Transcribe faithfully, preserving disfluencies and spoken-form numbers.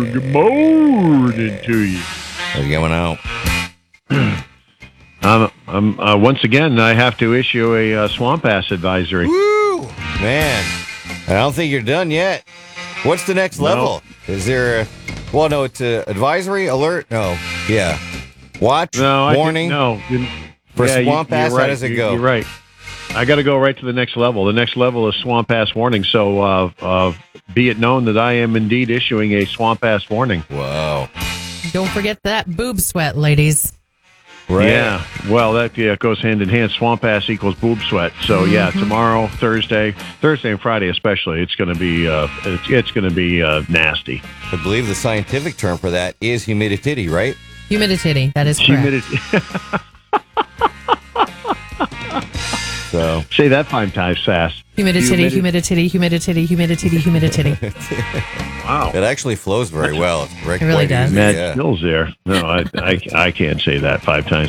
Good morning to you. How's it going out? Um, um, uh, once again, I have to issue a uh, swamp ass advisory. Woo! Man, I don't think you're done yet. What's the next No. level? Is there a... Well, no, it's a advisory, alert? No. Yeah. Watch, No, I warning. Think, no. You- For yeah, swamp you, ass, right. how does it you, go? You're right. I got to go right to the next level. The next level is swamp ass warning. So, uh, uh, be it known that I am indeed issuing a swamp ass warning. Wow. Don't forget that boob sweat, ladies. Right. Yeah, well, that yeah goes hand in hand. Swamp ass equals boob sweat. So yeah, Mm-hmm. tomorrow, Thursday, Thursday and Friday especially, it's going to be uh, it's, it's going to be uh, nasty. I believe the scientific term for that is humidity, right? Humidity. That is correct. Humidity. So. Say that five times fast. Humidity, Humidity. humidity, humidity, humidity, humidity. Wow. It actually flows very well. It's very It really quite does. easy, Mad yeah. skills there. No, I, I I can't say that five times